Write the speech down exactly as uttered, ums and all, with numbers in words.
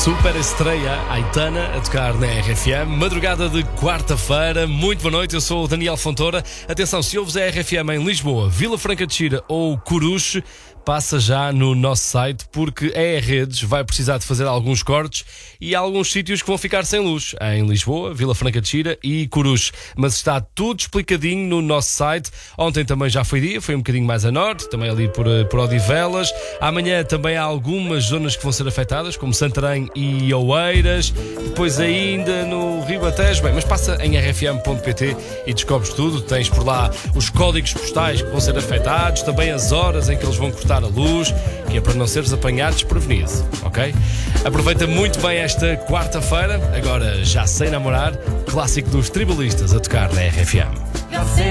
Super estreia Aitana a tocar na R F M. Madrugada de quarta-feira. Muito boa noite, eu sou o Daniel Fontoura. Atenção, se ouves a R F M em Lisboa, Vila Franca de Xira ou Coruche, passa já no nosso site, porque a E-Redes vai precisar de fazer alguns cortes e há alguns sítios que vão ficar sem luz, em Lisboa, Vila Franca de Xira e Coruche. Mas está tudo explicadinho no nosso site. Ontem também já foi dia, foi um bocadinho mais a norte, também ali por, por Odivelas. Amanhã também há algumas zonas que vão ser afetadas, como Santarém e Oeiras. Depois ainda no Ribatejo. Bem, mas passa em r f m ponto p t e descobres tudo. Tens por lá os códigos postais que vão ser afetados, também as horas em que eles vão cortar a luz, que é para não seres apanhado desprevenido, ok? Aproveita muito bem esta quarta-feira. Agora, Já Sei Namorar, clássico dos tribalistas a tocar na R F M.